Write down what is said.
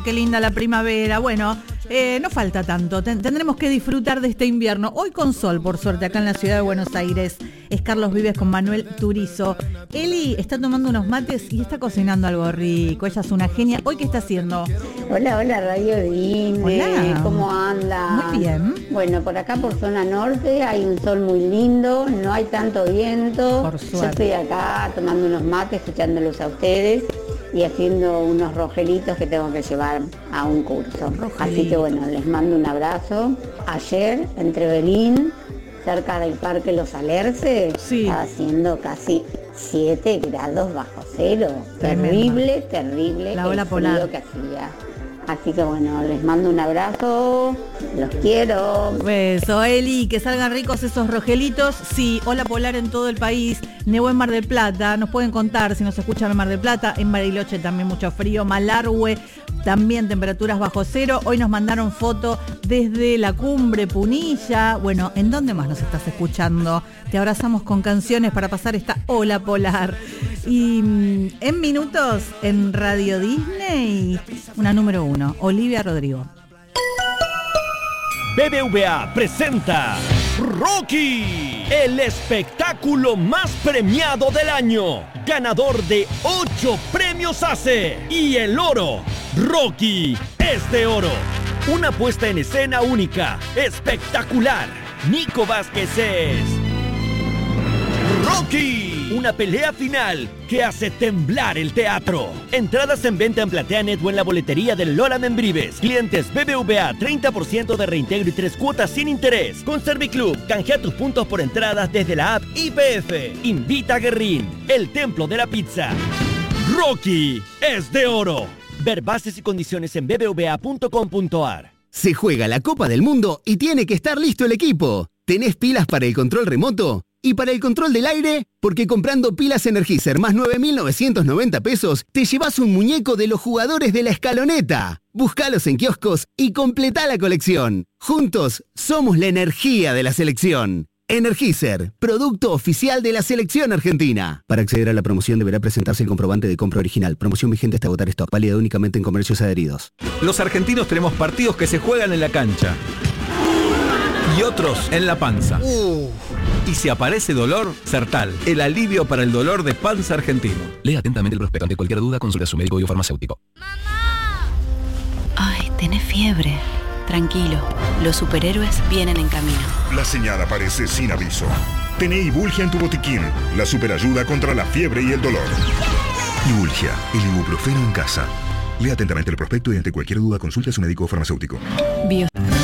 Qué linda la primavera. Bueno, no falta tanto. Tendremos que disfrutar de este invierno. Hoy con sol, por suerte, acá en la ciudad de Buenos Aires. Es Carlos Vives con Manuel Turizo. Eli está tomando unos mates y está cocinando algo rico. Ella es una genia. ¿Hoy qué está haciendo? Hola, Radio Dine. Hola. ¿Cómo anda? Muy bien. Bueno, por acá por zona norte hay un sol muy lindo, no hay tanto viento. Por suerte. Yo estoy acá tomando unos mates, escuchándolos a ustedes y haciendo unos rogelitos que tengo que llevar a un curso. Rogelito. Así que bueno, les mando un abrazo. Ayer, entre Belín, cerca del Parque Los Alerces, Sí. estaba haciendo casi 7 grados bajo cero. Tremendo. Terrible La ola el polar. frío que hacía. Así que bueno, les mando un abrazo, los quiero. Beso, Eli, que salgan ricos esos rogelitos. Sí, ola polar en todo el país. Nevó en Mar del Plata, nos pueden contar si nos escuchan en Mar del Plata. En Bariloche también mucho frío. Malargüe, también temperaturas bajo cero. Hoy nos mandaron foto desde la cumbre Punilla. Bueno, ¿en dónde más nos estás escuchando? Te abrazamos con canciones para pasar esta ola polar. Y en minutos, en Radio Disney, una número 1, Olivia Rodrigo. BBVA presenta Rocky, el espectáculo más premiado del año, ganador de 8 premios ACE y el oro. Rocky es de oro. Una puesta en escena única, espectacular. Nico Vázquez es Rocky, una pelea final que hace temblar el teatro. Entradas en venta en PlateaNet o en la boletería del Lola Membrives. Clientes BBVA, 30% de reintegro y 3 cuotas sin interés. Con Serviclub, canjea tus puntos por entradas desde la app IPF. Invita a Guerrín, el templo de la pizza. Rocky es de oro. Ver bases y condiciones en bbva.com.ar. Se juega la Copa del Mundo y tiene que estar listo el equipo. ¿Tenés pilas para el control remoto? ¿Y para el control del aire? Porque comprando pilas Energizer más 9.990 pesos, te llevas un muñeco de los jugadores de la escaloneta. Búscalos en kioscos y completá la colección. Juntos, somos la energía de la selección. Energizer, producto oficial de la selección argentina. Para acceder a la promoción deberá presentarse el comprobante de compra original. Promoción vigente hasta agotar stock. Válida únicamente en comercios adheridos. Los argentinos tenemos partidos que se juegan en la cancha y otros en la panza. Y si aparece dolor, Sertal, el alivio para el dolor de panza argentino. Lea atentamente el prospecto. Ante cualquier duda, consulte a su médico y o farmacéutico. Ay, tenés fiebre. Tranquilo, los superhéroes vienen en camino. La señal aparece sin aviso. Tené Ibulgia en tu botiquín, la superayuda contra la fiebre y el dolor. Ibulgia, el ibuprofeno en casa. Lea atentamente el prospecto y ante cualquier duda consulte a su médico o farmacéutico.